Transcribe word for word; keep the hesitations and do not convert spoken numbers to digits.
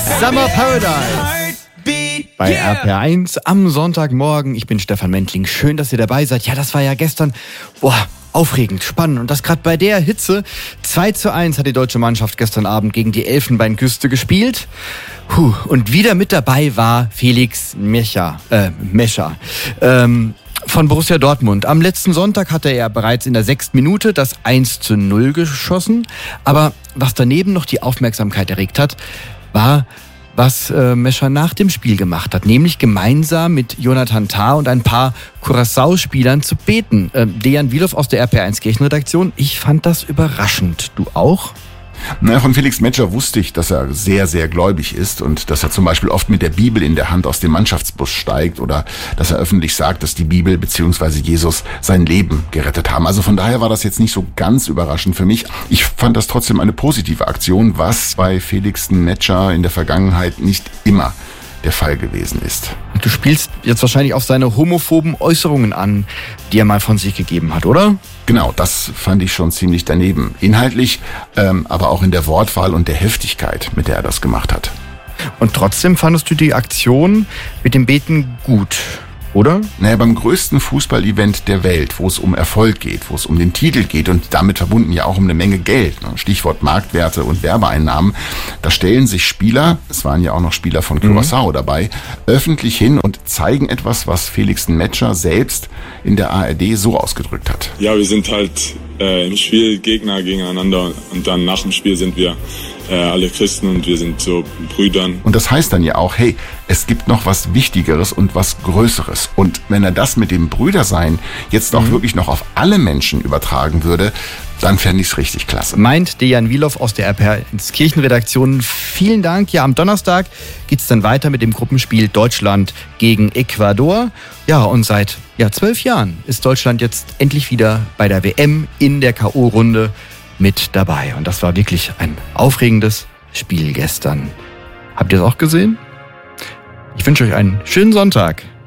Summer Paradise bei R P R eins am Sonntagmorgen. Ich bin Stefan Mentling. Schön, dass ihr dabei seid. Ja, das war ja gestern boah, aufregend, spannend. Und das gerade bei der Hitze. zwei zu eins hat die deutsche Mannschaft gestern Abend gegen die Elfenbeinküste gespielt. Puh. Und wieder mit dabei war Felix Mecha, äh, Mescher. Ähm, von Borussia Dortmund. Am letzten Sonntag hatte er bereits in der sechsten Minute das eins zu null geschossen. Aber was daneben noch die Aufmerksamkeit erregt hat, war, was äh, Mescher nach dem Spiel gemacht hat. Nämlich gemeinsam mit Jonathan Tah und ein paar Curaçao-Spielern zu beten. Äh, Dejan Wilow aus der R P R eins Kirchenredaktion. Ich fand das überraschend. Du auch? Na, von Felix Metscher wusste ich, dass er sehr, sehr gläubig ist und dass er zum Beispiel oft mit der Bibel in der Hand aus dem Mannschaftsbus steigt oder dass er öffentlich sagt, dass die Bibel bzw. Jesus sein Leben gerettet haben. Also von daher war das jetzt nicht so ganz überraschend für mich. Ich fand das trotzdem eine positive Aktion, was bei Felix Metscher in der Vergangenheit nicht immer der Fall gewesen ist. Du spielst jetzt wahrscheinlich auf seine homophoben Äußerungen an, die er mal von sich gegeben hat, oder? Genau, das fand ich schon ziemlich daneben. Inhaltlich, ähm, aber auch in der Wortwahl und der Heftigkeit, mit der er das gemacht hat. Und trotzdem fandest du die Aktion mit dem Beten gut, oder? Naja, beim größten Fußball-Event der Welt, wo es um Erfolg geht, wo es um den Titel geht und damit verbunden ja auch um eine Menge Geld, Stichwort Marktwerte und Werbeeinnahmen, da stellen sich Spieler, es waren ja auch noch Spieler von Curaçao mhm. dabei, öffentlich hin und zeigen etwas, was Felix Metscher selbst in der A R D so ausgedrückt hat. Ja, wir sind halt äh, im Spiel Gegner gegeneinander und dann nach dem Spiel sind wir äh, alle Christen und wir sind so Brüdern. Und das heißt dann ja auch, hey, es gibt noch was Wichtigeres und was Größeres. Und wenn er das mit dem Brüdersein jetzt auch mhm. wirklich noch auf alle Menschen übertragen würde, dann fände ich es richtig klasse. Meint Dejan Wilow aus der R P R eins Kirchenredaktion. Vielen Dank. Ja, am Donnerstag geht's dann weiter mit dem Gruppenspiel Deutschland gegen Ecuador. Ja, und seit ja, zwölf Jahren ist Deutschland jetzt endlich wieder bei der W M in der K O-Runde mit dabei. Und das war wirklich ein aufregendes Spiel gestern. Habt ihr es auch gesehen? Ich wünsche euch einen schönen Sonntag.